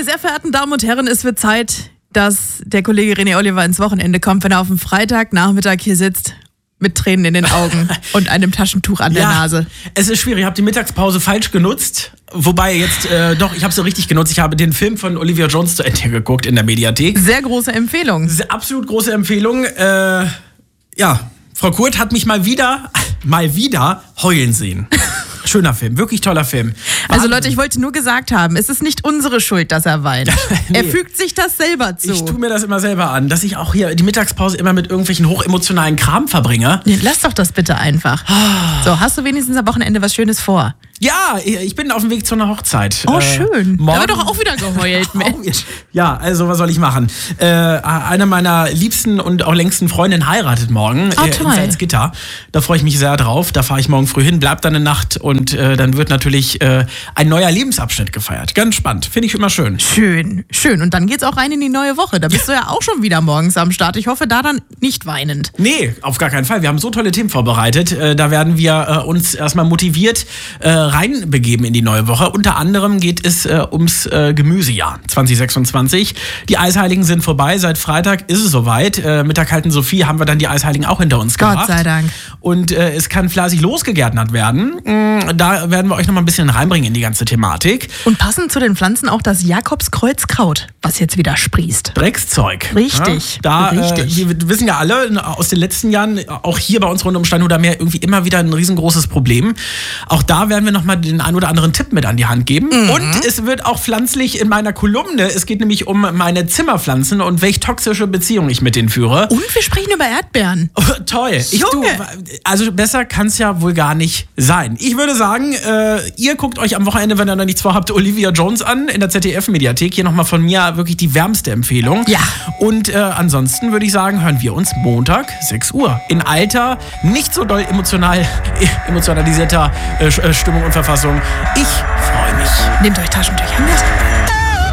Meine sehr verehrten Damen und Herren, es wird Zeit, dass der Kollege René Oliver ins Wochenende kommt, wenn er auf dem Freitagnachmittag hier sitzt. Mit Tränen in den Augen und einem Taschentuch an der Nase. Es ist schwierig. Ich habe die Mittagspause falsch genutzt. Wobei jetzt, ich habe sie richtig genutzt. Ich habe den Film von Olivia Jones zu Ende geguckt in der Mediathek. Sehr große Empfehlung. Absolut große Empfehlung. Frau Kurt hat mich mal wieder heulen sehen. Schöner Film, wirklich toller Film. Also Leute, ich wollte nur gesagt haben, es ist nicht unsere Schuld, dass er weint. Nee. Er fügt sich das selber zu. Ich tue mir das immer selber an, dass ich auch hier die Mittagspause immer mit irgendwelchen hochemotionalen Kram verbringe. Nee, lass doch das bitte einfach. So, hast du wenigstens am Wochenende was Schönes vor? Ja, ich bin auf dem Weg zu einer Hochzeit. Oh, schön. Morgen. Da wird doch auch wieder geheult, Mensch. Ja, also was soll ich machen? Eine meiner liebsten und auch längsten Freundinnen heiratet morgen in Salzgitter. Da freue ich mich sehr drauf. Da fahre ich morgen früh hin, bleib dann eine Nacht und dann wird natürlich ein neuer Lebensabschnitt gefeiert. Ganz spannend. Finde ich immer schön. Schön. Und dann geht's auch rein in die neue Woche. Da bist du ja auch schon wieder morgens am Start. Ich hoffe, da dann nicht weinend. Nee, auf gar keinen Fall. Wir haben so tolle Themen vorbereitet. Da werden wir uns erstmal motiviert reinbegeben in die neue Woche. Unter anderem geht es ums Gemüsejahr 2026. Die Eisheiligen sind vorbei. Seit Freitag ist es soweit. Mit der kalten Sophie haben wir dann die Eisheiligen auch hinter uns gebracht. Gott sei Dank. Und es kann fleißig losgegärtnert werden. Da werden wir euch noch mal ein bisschen reinbringen in die ganze Thematik. Und passend zu den Pflanzen auch das Jakobskreuzkraut, was jetzt wieder sprießt. Dreckszeug. Richtig. Ja, wir wissen ja alle aus den letzten Jahren, auch hier bei uns rund um Steinhuder Meer, irgendwie immer wieder ein riesengroßes Problem. Auch da werden wir noch mal den ein oder anderen Tipp mit an die Hand geben. Mhm. Und es wird auch pflanzlich in meiner Kolumne. Es geht nämlich um meine Zimmerpflanzen und welche toxische Beziehung ich mit denen führe. Und wir sprechen über Erdbeeren. Oh, toll. Also besser kann es ja wohl gar nicht sein. Ich würde sagen, ihr guckt euch am Wochenende, wenn ihr noch nichts vorhabt, Olivia Jones an in der ZDF-Mediathek. Hier nochmal von mir wirklich die wärmste Empfehlung. Ja. Und ansonsten würde ich sagen, hören wir uns Montag, 6 Uhr. In alter, nicht so doll emotionalisierter Stimmung und Verfassung. Ich freue mich. Nehmt euch Taschentücher mit.